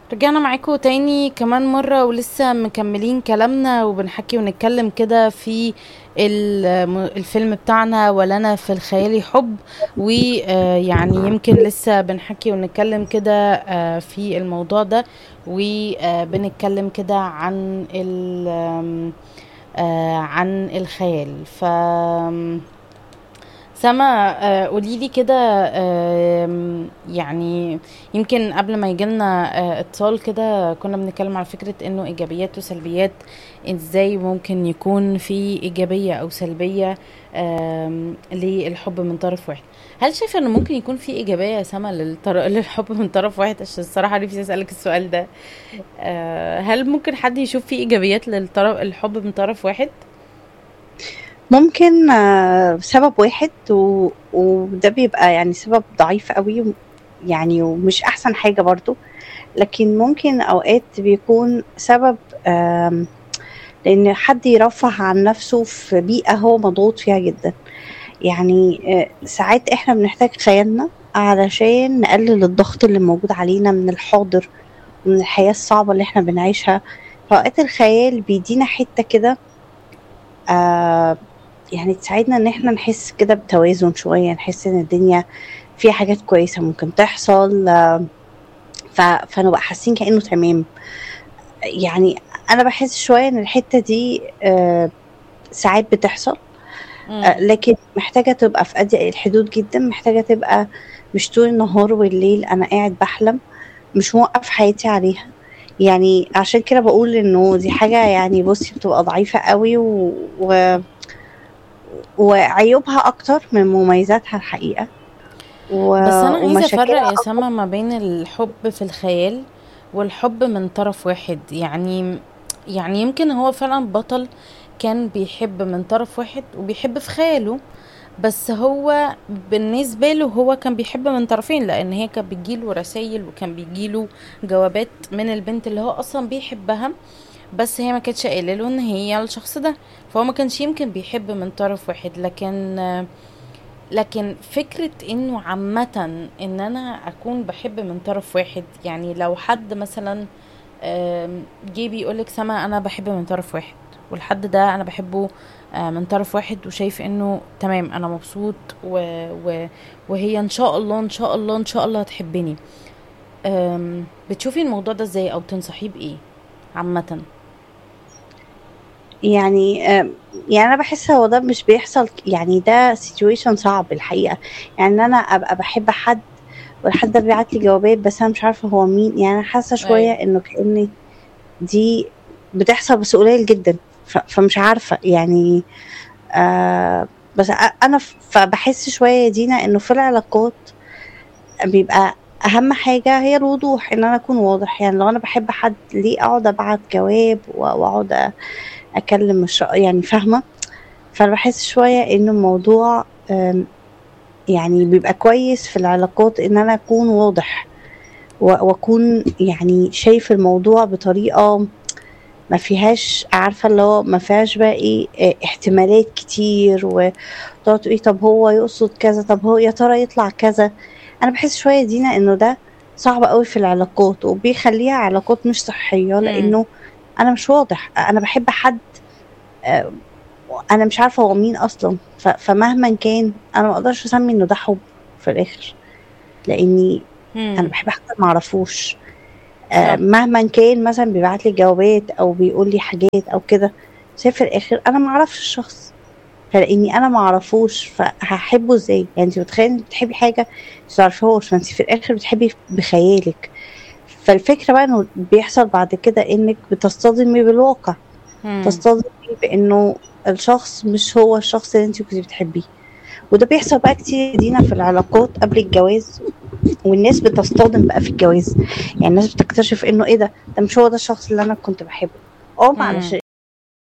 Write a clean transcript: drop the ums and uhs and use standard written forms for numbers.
رجعنا معاكم تاني كمان مرة ولسه مكملين كلامنا وبنحكي ونتكلم كده في الفيلم بتاعنا ولنا في الخيال حب. ويعني يمكن لسه بنحكي ونتكلم كده في الموضوع ده. وبنتكلم كده عن عن الخيال. سما، قوليلي كده. يعني يمكن قبل ما يجيلنا اتصال كده كنا بنتكلم على فكرة انه ايجابيات وسلبيات، ازاي ممكن يكون في ايجابية او سلبية للحب من طرف واحد. هل شايفة انه ممكن يكون في ايجابية يا سما للحب من طرف واحد؟ عشان الصراحة نفسي اسألك السؤال ده. هل ممكن حد يشوف في ايجابيات للطرف الحب من طرف واحد؟ ممكن سبب واحد وده بيبقى يعني سبب ضعيف قوي، يعني ومش أحسن حاجة برضه، لكن ممكن أوقات بيكون سبب لإن حد يرفّه عن نَفْسه في بيئة هو مضغوط فيها جدًا. يعني ساعات إحنا بنحتاج خيالنا علشان نقلل الضغط اللي موجود علينا من الحاضر ومن الحياة الصعبة اللي إحنا بنعيشها. فأوقات الخيال بيدينا حتّة كده آآ يعني تساعدنا إن إحنا نحس كده بتوازن شوية، نحس إن الدنيا فيها حاجات كويسة ممكن تحصل، فنبقى حاسين كإنه تمام. يعني أنا باحس شوية إن الحتّة دي ساعات بتحصل، امم. لكن محتاجة تبقى في أضيق الحدود جدًا، محتاجة تبقى مش طول النهار والليل أنا قاعد باحلم، مش موقّف حياتي عليها. يعني عشان كده باقول إنه دي حاجة يعني بُصّي بتبقى ضعيفة أوي و وعيوبها أكتر من مميزاتها الحقيقة، و بس انا عايزه افرق ومشاكلها يا سما ما بين الحب في الخيال والحب من طرف واحد. يعني يمكن هو فعلا بطل كان بيحب من طرف واحد وبيحب في خياله، بس هو بالنسبة له هو كان بيحب من طرفين، لان هي كان بتجيله رسائل وكان بيجيله جوابات من البنت اللي هو اصلا بيحبها، بس هي ما كانتش قايله له ان هي الشخص ده. فهو ما كانش يمكن بيحب من طرف واحد. لكن فكرة انه عامة ان انا اكون بحب من طرف واحد، يعني لو حد مثلا جه بيقولك سما انا بحب من طرف واحد، والحد ده انا بحبه من طرف واحد، وشايف انه تمام انا مبسوط و وهي ان شاء الله ان شاء الله ان شاء الله هتحبني. بتشوفي الموضوع ده ازاي او تنصحيه بايه عامة؟ يعني يعني أنا باحس هو ده مش بيحصل يعني ده situation صعب الحقيقة. يعني إن أنا أبقى باحب حد والحد ده بيبعت لي جوابات بس أنا مش عارفة هو مين، يعني أنا حاسة شوية ايوه. إنه كأن دي بتحصل بس قليل جدًا، فمش عارفة يعني بس أنا فباحس شوية يا دينا إنه في العلاقات بيبقى أهم حاجة هي الوضوح، إن أنا أكون واضح. يعني لو أنا باحب حد ليه أقعد أبعت جواب وأقعد أكلم يعني فاهمة؟ فأنا باحس شوية إنه الموضوع يعني بيبقى كويس في العلاقات إن أنا أكون واضح وأكون يعني شايف الموضوع بطريقة ما فيهاش عارفة اللي هو ما فيهاش بقى إيه احتمالات كتير وتقعد تقولي طب هو يقصد كذا، طب هو يا ترى يطلع كذا. أنا باحس شوية يا دينا إنه ده صعب أوي في العلاقات وبيخلّيها علاقات مش صحية، امم. لإنه أنا مش واضح. أنا باحب حد آآ أنا مش عارفة هو مين أصلًا، فمهمًا كان أنا ما أقدرش أسمّي إنه ده حُب في الآخر، لإني أنا امم. باحب حد ما أعرفوش. صح. مهمًا كان مثلًا بيبعت لي جوابات أو بيقول لي حاجات أو كده، بس هي في الآخر أنا ما أعرفش الشخص، فلإني أنا ما أعرفوش فهاحبه إزاي؟ يعني أنتِ متخيلة إنِّك بتحبي حاجة ما تعرفيهاش، فأنتِ في الآخر بتحبي بخيالِك. فالفكرة بقى إنه بيحصل بعد كده إنِّك بتصطدمي بالواقع، امم. تصطدمي بإنه الشخص مش هو الشخص اللي أنتِ كنتِ بتحبيه. وده بيحصل بقى كتير دينا في العلاقات قبل الجواز، والناس بتصطدم بقى في الجواز. يعني الناس بتكتشف إنه إيه ده مش هو ده الشخص اللي أنا كنت باحبه. معلش امم.